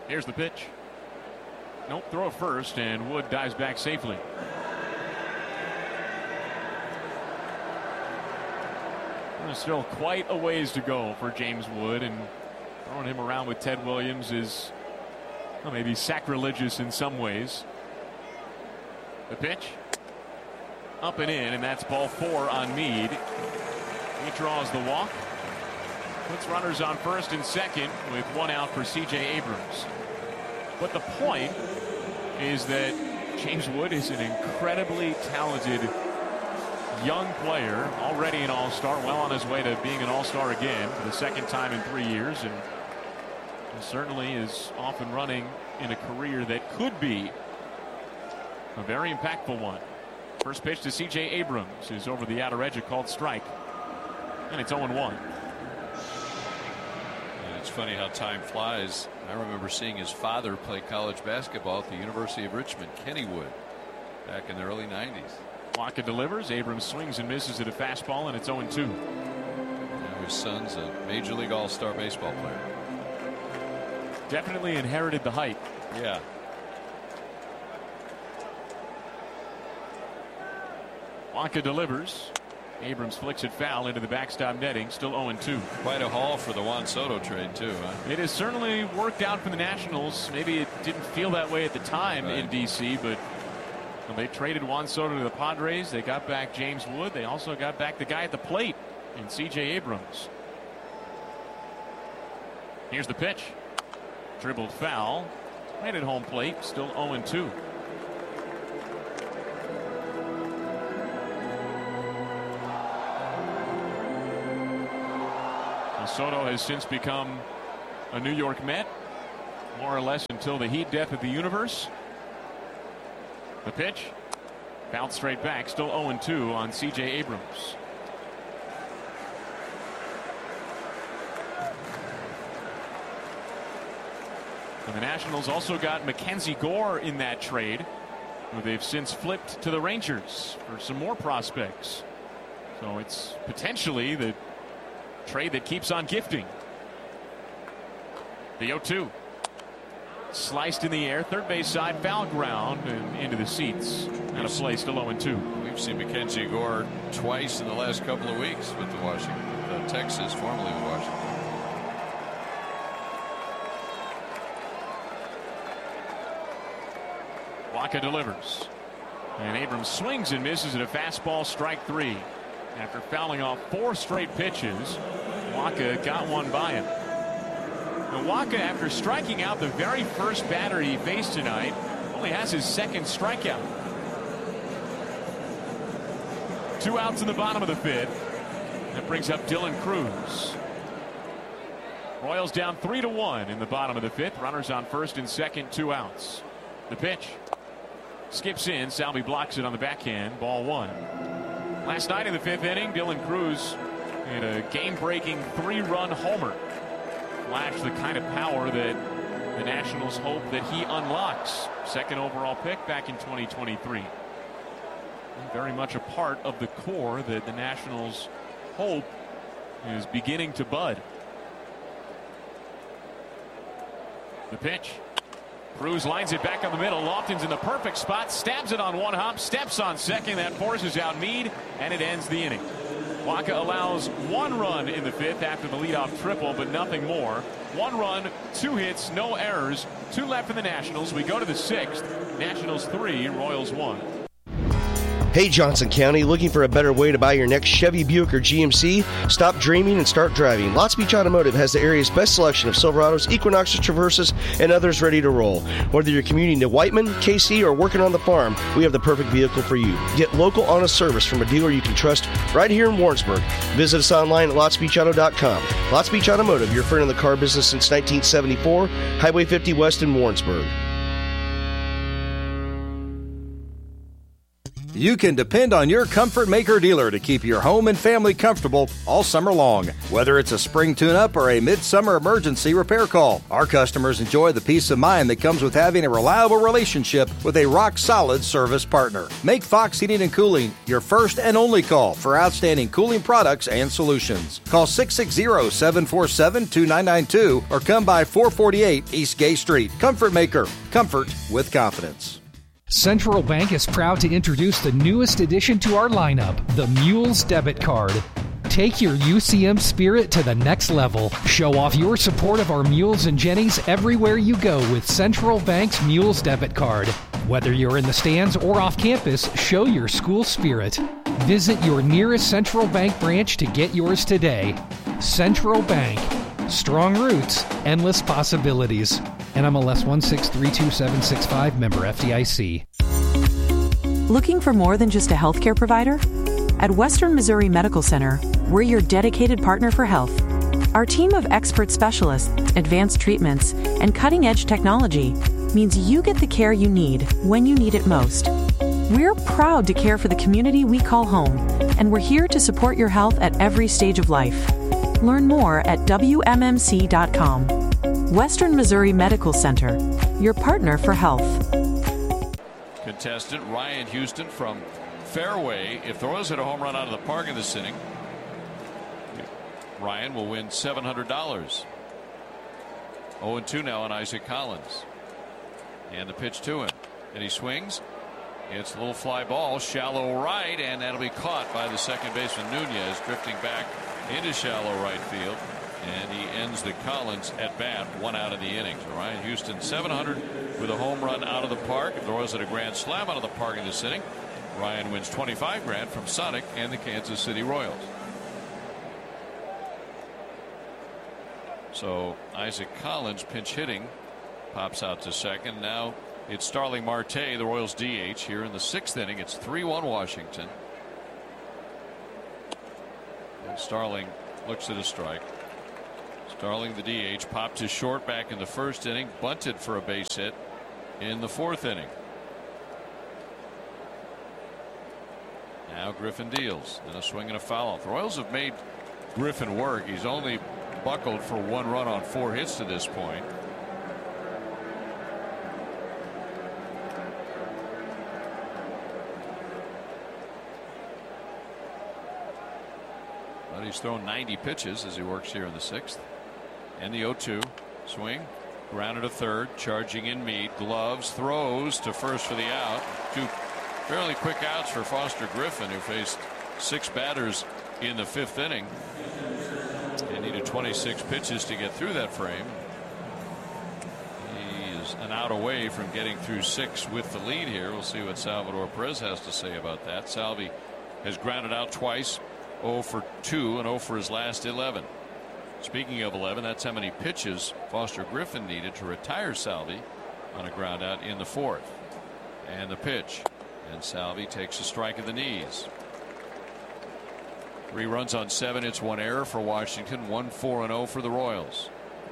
Here's the pitch. Nope, throw it first, and Wood dives back safely. There's still quite a ways to go for James Wood, and throwing him around with Ted Williams is maybe sacrilegious in some ways. The pitch. Up and in, and that's ball 4 on Meade. He draws the walk. Puts runners on first and second with 1 out for C.J. Abrams. But the point is that James Wood is an incredibly talented young player, already an all-star, well on his way to being an all-star again for the second time in 3 years, and certainly is off and running in a career that could be a very impactful one. First pitch to C.J. Abrams is over the outer edge, a called strike, and it's 0-1. It's funny how time flies. I remember seeing his father play college basketball at the University of Richmond, Kenny Wood, back in the early 90s. Wacha delivers. Abrams swings and misses at a fastball, and it's 0-2. Now his son's a Major League All-Star baseball player. Definitely inherited the height. Yeah. Wacha delivers. Abrams flicks it foul into the backstop netting. Still 0-2. Quite a haul for the Juan Soto trade, too. Huh? It has certainly worked out for the Nationals. Maybe it didn't feel that way at the time in D.C., but they traded Juan Soto to the Padres. They got back James Wood. They also got back the guy at the plate in C.J. Abrams. Here's the pitch. Dribbled foul. Right at home plate. Still 0-2. Soto has since become a New York Met, more or less until the heat death of the universe. The pitch. Fouled straight back. Still 0-2 on C.J. Abrams. And the Nationals also got Mackenzie Gore in that trade, who they've since flipped to the Rangers for some more prospects. So it's potentially the trade that keeps on gifting. The 0-2. Sliced in the air, third base side, foul ground, and into the seats. Out of play, still 0-2. We've seen Mackenzie Gore twice in the last couple of weeks with the Texas, formerly with Washington. Wacha delivers. And Abrams swings and misses at a fastball, strike 3. After fouling off 4 straight pitches, Wacha got one by him. Now Wacha, after striking out the very first batter he faced tonight, only has his second strikeout. 2 outs in the bottom of the 5th. That brings up Dylan Cruz. Royals down 3-1 in the bottom of the 5th. Runners on first and second, 2 outs. The pitch. Skips in. Salvi blocks it on the backhand. Ball 1. Last night in the 5th inning, Dylan Cruz had a game-breaking 3-run homer. Flashed the kind of power that the Nationals hope that he unlocks. Second overall pick back in 2023. And very much a part of the core that the Nationals hope is beginning to bud. The pitch. Cruz lines it back on the middle. Lofton's in the perfect spot, stabs it on one hop, steps on second. That forces out Meade, and it ends the inning. Wacha allows 1 run in the 5th after the leadoff triple, but nothing more. 1 run, 2 hits, no errors. 2 left for the Nationals. We go to the 6th. Nationals 3, Royals 1. Hey, Johnson County, looking for a better way to buy your next Chevy, Buick, or GMC? Stop dreaming and start driving. Lots Beach Automotive has the area's best selection of Silverados, Equinoxes, Traverses, and others ready to roll. Whether you're commuting to Whiteman, KC, or working on the farm, we have the perfect vehicle for you. Get local, honest service from a dealer you can trust right here in Warrensburg. Visit us online at lotsbeachauto.com. Lots Beach Automotive, your friend in the car business since 1974, Highway 50 West in Warrensburg. You can depend on your Comfort Maker dealer to keep your home and family comfortable all summer long. Whether it's a spring tune-up or a midsummer emergency repair call, our customers enjoy the peace of mind that comes with having a reliable relationship with a rock-solid service partner. Make Fox Heating and Cooling your first and only call for outstanding cooling products and solutions. Call 660-747-2992 or come by 448 East Gay Street. Comfort Maker. Comfort with confidence. Central Bank is proud to introduce the newest addition to our lineup, the Mules Debit Card. Take your UCM spirit to the next level. Show off your support of our Mules and Jennies everywhere you go with Central Bank's Mules Debit Card. Whether you're in the stands or off campus, show your school spirit. Visit your nearest Central Bank branch to get yours today. Central Bank. Strong roots, endless possibilities. NMLS 1632765, member FDIC. Looking for more than just a healthcare provider? At Western Missouri Medical Center, we're your dedicated partner for health. Our team of expert specialists, advanced treatments, and cutting-edge technology means you get the care you need when you need it most. We're proud to care for the community we call home, and we're here to support your health at every stage of life. Learn more at WMMC.com. Western Missouri Medical Center, your partner for health. Contestant Ryan Houston from Fairway. If the Royals hit a home run out of the park in this inning, Ryan will win $700. 0-2 now on Isaac Collins. And the pitch to him. And he swings. It's a little fly ball, shallow right, and that'll be caught by the second baseman Nunez, drifting back into shallow right field. And he ends the Collins at bat, 1 out of the inning. So Ryan Houston, 700 with a home run out of the park. If the Royals hit a grand slam out of the park in this inning, Ryan wins $25,000 from Sonic and the Kansas City Royals. So Isaac Collins, pinch hitting, pops out to second. Now it's Starling Marte, the Royals DH, here in the 6th inning. It's 3-1 Washington. And Starling looks at a strike. Starling, the DH, popped to short back in the 1st inning, bunted for a base hit in the 4th inning. Now Griffin deals, and a swing and a foul. The Royals have made Griffin work. He's only buckled for 1 run on 4 hits to this point. But he's thrown 90 pitches as he works here in the 6th. And the 0-2 swing, grounded to third, charging in Meade, gloves, throws to first for the out. 2 fairly quick outs for Foster Griffin, who faced 6 batters in the 5th inning and needed 26 pitches to get through that frame. He is an out away from getting through 6 with the lead here. We'll see what Salvador Perez has to say about that. Salvi has grounded out twice, 0 for 2 and 0 for his last 11. Speaking of 11, that's how many pitches Foster Griffin needed to retire Salvi on a ground out in the 4th. And the pitch, and Salvi takes a strike at the knees. 3 runs on 7 hits, 1 error for Washington, 1-4-0 for the Royals.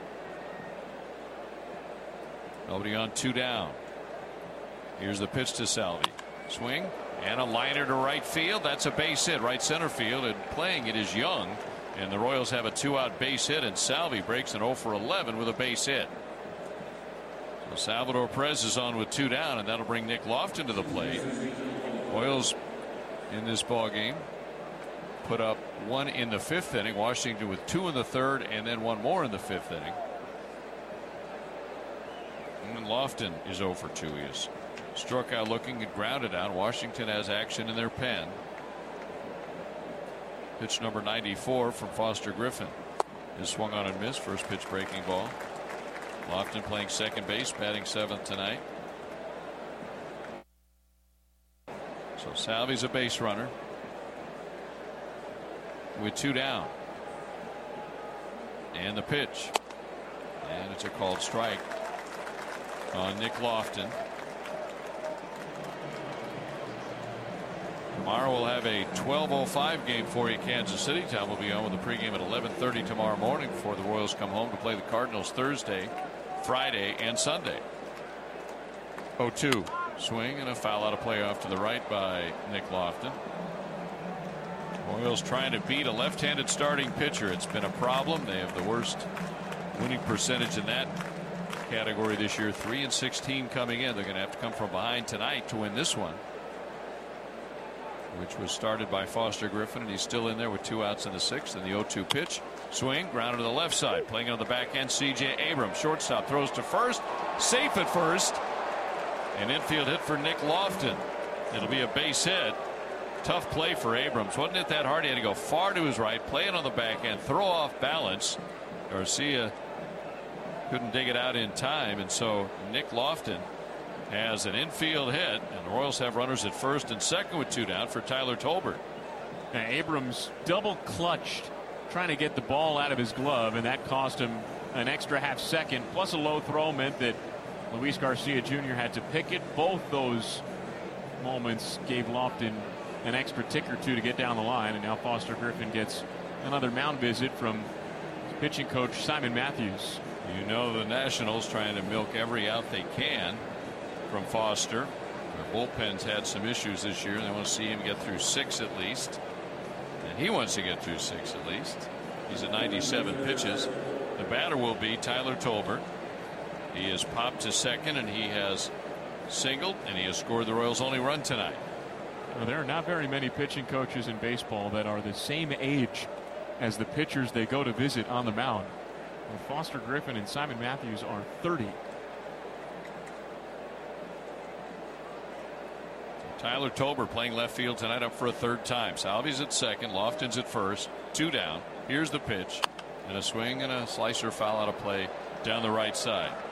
Nobody on, 2 down. Here's the pitch to Salvi. Swing and a liner to right field. That's a base hit, right center field, and playing it is Young. And the Royals have a 2-out base hit, and Salvi breaks an 0 for 11 with a base hit. So Salvador Perez is on with 2 down, and that'll bring Nick Lofton to the plate. Royals in this ball game put up 1 in the 5th inning. Washington with 2 in the 3rd, and then 1 more in the 5th inning. And Lofton is 0 for 2. He is struck out looking and grounded out. Washington has action in their pen. Pitch number 94 from Foster Griffin is swung on and missed. First pitch breaking ball. Lofton playing second base, batting 7th tonight. So Salvi's a base runner with 2 down. And the pitch. And it's a called strike on Nick Lofton. Tomorrow we'll have a 12:05 game for you. Kansas City time will be on with a pregame at 11:30 tomorrow morning before the Royals come home to play the Cardinals Thursday, Friday, and Sunday. 0-2 Swing and a foul out of play off to the right by Nick Lofton. Royals trying to beat a left-handed starting pitcher. It's been a problem. They have the worst winning percentage in that category this year. 3-16 coming in. They're going to have to come from behind tonight to win this one, which was started by Foster Griffin, and he's still in there with 2 outs in the 6th. And the 0-2 pitch. Swing, grounded to the left side. Playing on the back end, C.J. Abrams. Shortstop throws to first. Safe at first. An infield hit for Nick Lofton. It'll be a base hit. Tough play for Abrams. Wasn't it that hard? He had to go far to his right, play it on the back end, throw off balance. Garcia couldn't dig it out in time, and so Nick Lofton has an infield hit, and the Royals have runners at first and second with 2 down for Tyler Tolbert. Now, Abrams double clutched trying to get the ball out of his glove, and that cost him an extra half second, plus a low throw meant that Luis Garcia Jr. had to pick it. Both those moments gave Lofton an extra tick or 2 to get down the line, and now Foster Griffin gets another mound visit from pitching coach Simon Matthews. You know, the Nationals trying to milk every out they can from Foster. Their bullpen's had some issues this year. They want to see him get through 6 at least, and he wants to get through 6 at least. He's at 97 pitches. The batter will be Tyler Tolbert. He has popped to second, and he has singled, and he has scored the Royals' only run tonight. Well, there are not very many pitching coaches in baseball that are the same age as the pitchers they go to visit on the mound. Well, Foster Griffin and Simon Matthews are 30. Tyler Tolbert playing left field tonight, up for a 3rd time. Salvi's at second, Lofton's at first, 2 down. Here's the pitch, and a swing and a slicer foul out of play down the right side.